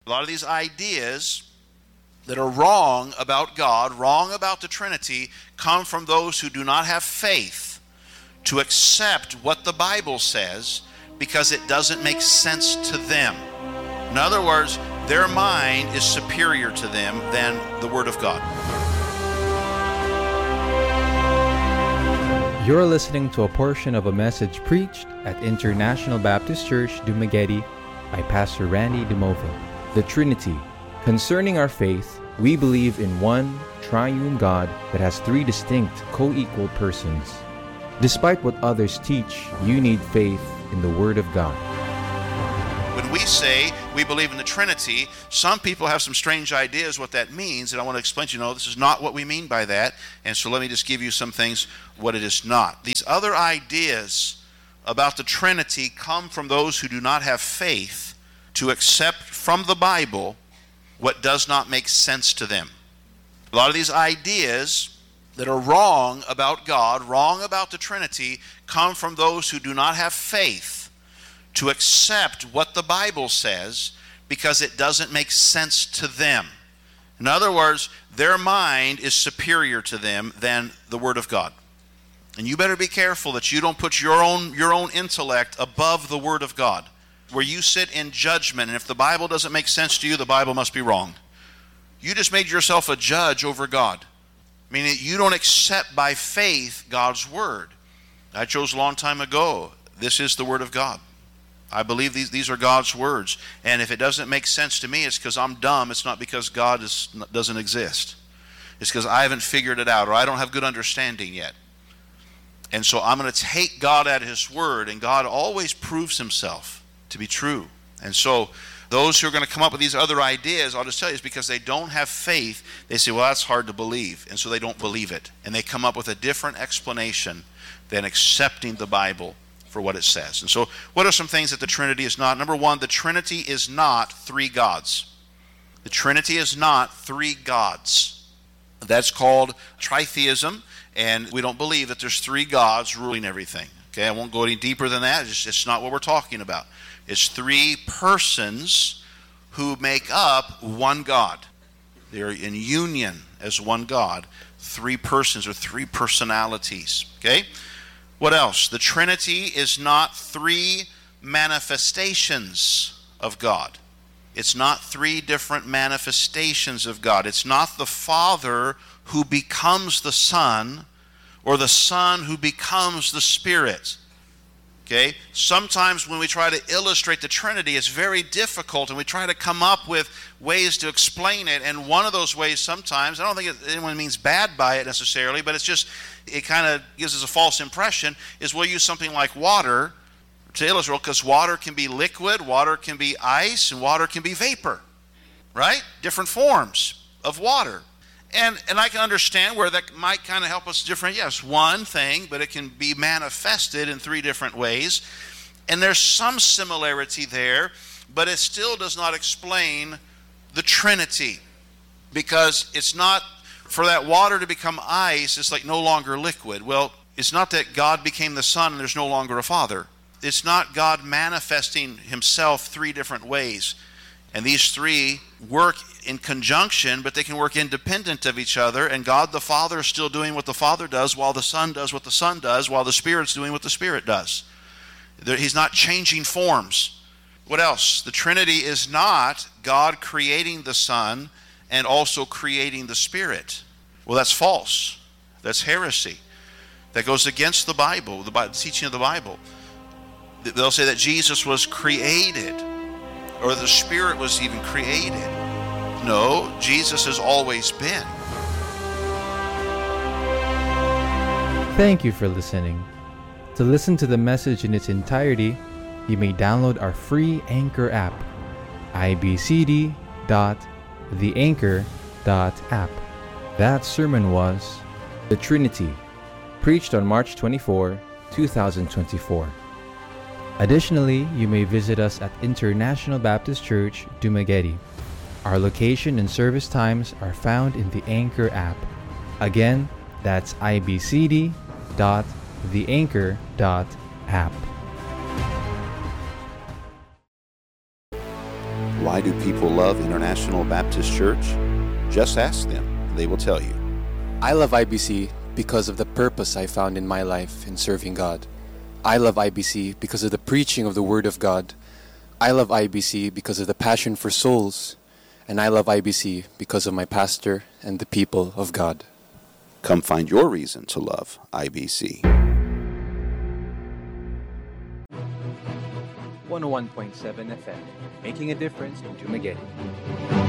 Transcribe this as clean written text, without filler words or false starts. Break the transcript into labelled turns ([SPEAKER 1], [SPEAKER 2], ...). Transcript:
[SPEAKER 1] A lot of these ideas that are wrong about God, wrong about the Trinity, come from those who do not have faith to accept what the Bible says because it doesn't make sense to them. In other words, their mind is superior to them than the Word of God.
[SPEAKER 2] You're listening to a portion of a message preached at International Baptist Church, Dumaguete by Pastor Randy Dumova. The Trinity. Concerning our faith, we believe in one triune God that has three distinct co-equal persons. Despite what others teach, you need faith in the Word of God.
[SPEAKER 1] When we say we believe in the Trinity, some people have some strange ideas what that means, and I want to explain to you, this is not what we mean by that, and so let me just give you some things what it is not. These other ideas about the Trinity come from those who do not have faith to accept from the Bible what does not make sense to them. A lot of these ideas that are wrong about God, wrong about the Trinity, come from those who do not have faith to accept what the Bible says because it doesn't make sense to them. In other words, their mind is superior to them than the Word of God. And you better be careful that you don't put your own intellect above the Word of God, where you sit in judgment, and if the Bible doesn't make sense to you, the Bible must be wrong. You just made yourself a judge over God, meaning you don't accept by faith God's Word. I chose a long time ago, this is the Word of God. I believe these are God's words, and if it doesn't make sense to me, it's because I'm dumb. It's not because God doesn't exist. It's because I haven't figured it out, or I don't have good understanding yet. And so I'm going to take God at His Word, and God always proves Himself to be true. And so those who are going to come up with these other ideas, I'll just tell you, is because they don't have faith. They say, well, that's hard to believe, and so they don't believe it. And they come up with a different explanation than accepting the Bible for what it says. And so what are some things that the Trinity is not? Number one, the Trinity is not three gods. The Trinity is not three gods. That's called tritheism, and we don't believe that there's three gods ruling everything. Okay, I won't go any deeper than that. It's not what we're talking about. It's three persons who make up one God. They're in union as one God. Three persons or three personalities. Okay? What else? The Trinity is not three manifestations of God. It's not three different manifestations of God. It's not the Father who becomes the Son or the Son who becomes the Spirit. Okay? Sometimes when we try to illustrate the Trinity, it's very difficult, and we try to come up with ways to explain it. And one of those ways sometimes, I don't think anyone means bad by it necessarily, but it kind of gives us a false impression, is we'll use something like water to illustrate, because water can be liquid, water can be ice, and water can be vapor, right? Different forms of water. And I can understand where that might kind of help us different. Yes, one thing, but it can be manifested in three different ways. And there's some similarity there, but it still does not explain the Trinity. Because it's not, for that water to become ice, it's like no longer liquid. Well, it's not that God became the Son and there's no longer a Father. It's not God manifesting Himself three different ways. And these three work in conjunction, but they can work independent of each other. And God the Father is still doing what the Father does, while the Son does what the Son does, while the Spirit's doing what the Spirit does. He's not changing forms. What else? The Trinity is not God creating the Son and also creating the Spirit. Well, that's false. That's heresy. That goes against the Bible, the teaching of the Bible. They'll say that Jesus was created, or the Spirit was even created. No, Jesus has always been.
[SPEAKER 2] Thank you for listening. To listen to the message in its entirety, you may download our free Anchor app, ibcd.theanchor.app. That sermon was The Trinity, preached on March 24, 2024. Additionally, you may visit us at International Baptist Church, Dumaguete. Our location and service times are found in the Anchor app. Again, that's ibcd.theanchor.app.
[SPEAKER 1] Why do people love International Baptist Church? Just ask them, and they will tell you.
[SPEAKER 3] I love IBC because of the purpose I found in my life in serving God. I love IBC because of the preaching of the Word of God. I love IBC because of the passion for souls. And I love IBC because of my pastor and the people of God.
[SPEAKER 1] Come find your reason to love IBC.
[SPEAKER 2] 101.7 FM, making a difference in Dumaguete.